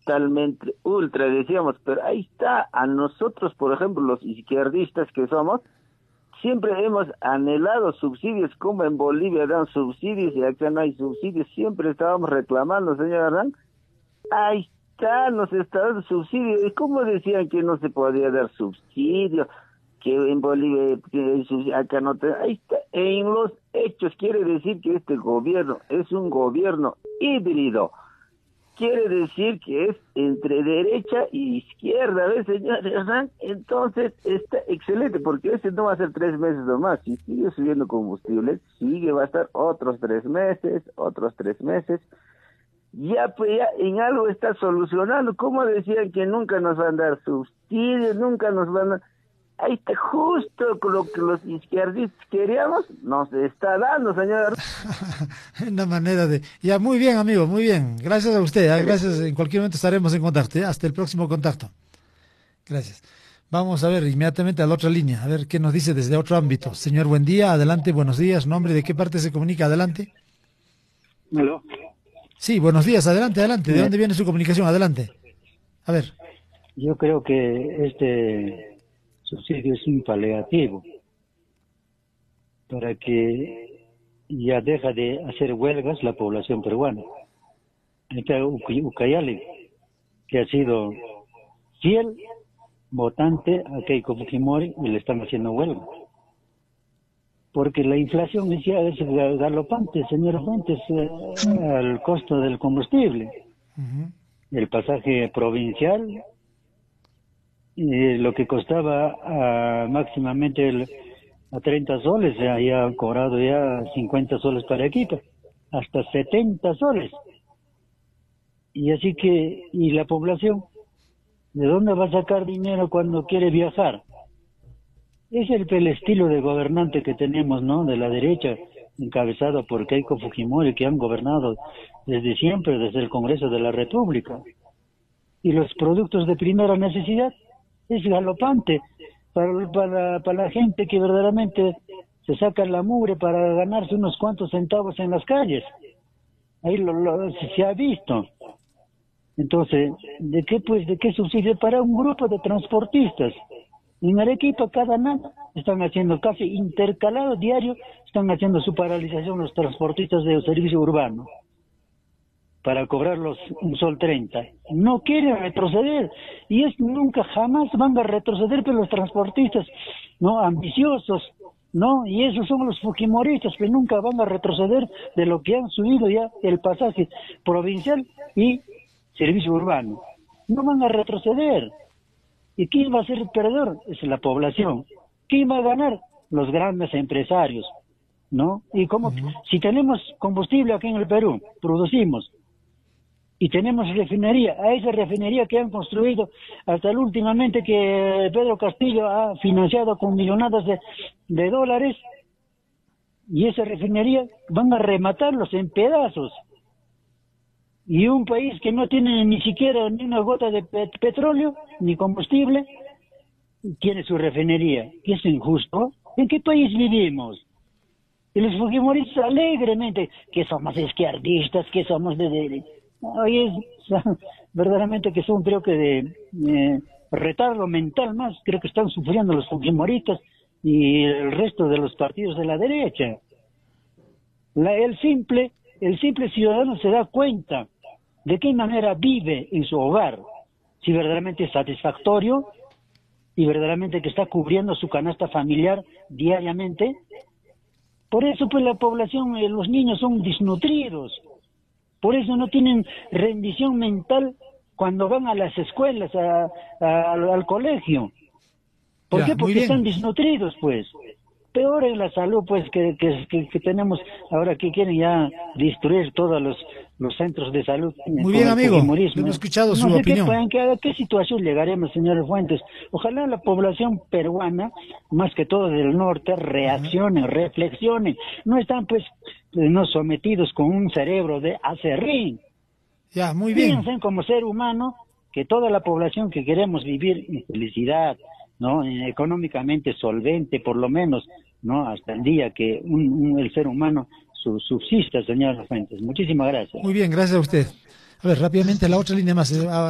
totalmente ultra, decíamos, pero ahí está, a nosotros, por ejemplo, los izquierdistas que somos, siempre hemos anhelado subsidios, como en Bolivia dan subsidios y acá no hay subsidios, siempre estábamos reclamando, señor Hernán, ahí está, nos está dando subsidio, ¿y cómo decían que no se podía dar subsidio? Que en Bolivia acá no te, ahí está, en los hechos quiere decir que este gobierno es un gobierno híbrido, quiere decir que es entre derecha y izquierda, ¿ves, señor Hernán? Entonces está excelente, porque ese no va a ser 3 meses nomás, si sigue subiendo combustible, va a estar otros 3 meses, ya pues ya en algo está solucionando. ¿Cómo decían que nunca nos van a dar subsidios, nunca nos van a... Ahí está justo con lo que los izquierdistas queríamos, nos está dando, señor. Una manera de... Ya, muy bien, amigo, muy bien. Gracias a usted, gracias. En cualquier momento estaremos en contacto. Hasta el próximo contacto. Gracias. Vamos a ver inmediatamente a la otra línea, a ver qué nos dice desde otro ámbito. Señor, buen día, adelante, buenos días. ¿Nombre de qué parte se comunica? Adelante. ¿Aló? Sí, buenos días, adelante. ¿De dónde viene su comunicación? Adelante. A ver. Yo creo que este subsidio es un paliativo para que ya deja de hacer huelgas la población peruana. Está Ucayali, que ha sido fiel votante a Keiko Fujimori y le están haciendo huelga. Porque la inflación es galopante, señor Fuentes, al costo del combustible. El pasaje provincial, lo que costaba máximamente a 30 soles, ya ha cobrado ya 50 soles para equipo, hasta 70 soles. Y así que, ¿y la población? ¿De dónde va a sacar dinero cuando quiere viajar? Es el estilo de gobernante que tenemos, ¿no? De la derecha, encabezado por Keiko Fujimori, que han gobernado desde siempre, desde el Congreso de la República. Y los productos de primera necesidad es galopante para la gente que verdaderamente se saca la mugre para ganarse unos cuantos centavos en las calles. Ahí se ha visto. Entonces, ¿de qué subsidio? Para un grupo de transportistas. En Arequipa cada nada están haciendo casi intercalado diario, están haciendo su paralización los transportistas del servicio urbano para cobrarlos un sol 30. No quieren retroceder y nunca jamás van a retroceder, pero los transportistas, no ambiciosos, no, y esos son los fujimoristas que nunca van a retroceder de lo que han subido ya el pasaje provincial y servicio urbano. No van a retroceder. ¿Y quién va a ser el perdedor? Es la población. ¿Quién va a ganar? Los grandes empresarios, ¿no? Y como si tenemos combustible aquí en el Perú, producimos, y tenemos refinería, a esa refinería que han construido hasta últimamente que Pedro Castillo ha financiado con millonadas de dólares, y esa refinería van a rematarlos en pedazos. Y un país que no tiene ni siquiera ni una gota de petróleo, ni combustible, tiene su refinería. ¿Y es injusto? ¿En qué país vivimos? Y los fujimoristas alegremente, que somos izquierdistas, que somos de derecha. Oye, verdaderamente que son, creo que de retardo mental más, creo que están sufriendo los fujimoristas y el resto de los partidos de la derecha. El simple ciudadano se da cuenta de qué manera vive en su hogar, si verdaderamente es satisfactorio y verdaderamente que está cubriendo su canasta familiar diariamente. Por eso pues la población, los niños son desnutridos, por eso no tienen rendición mental cuando van a las escuelas, al colegio. ¿Por qué? Porque están desnutridos, pues. Peor en la salud, pues, que tenemos ahora, que quieren ya destruir todos los centros de salud. Muy bien, amigo, hemos escuchado su opinión. ¿A qué situación llegaremos, señor Fuentes? Ojalá la población peruana, más que todo del norte, reaccione, reflexione. No están, pues, no sometidos con un cerebro de acerrín. Ya, muy bien. Piensen como ser humano que toda la población que queremos vivir en felicidad, ¿no? Económicamente solvente, por lo menos, ¿no? Hasta el día que el ser humano subsista, señor Fuentes. Muchísimas gracias. Muy bien, gracias a usted. A ver, rápidamente la otra línea más.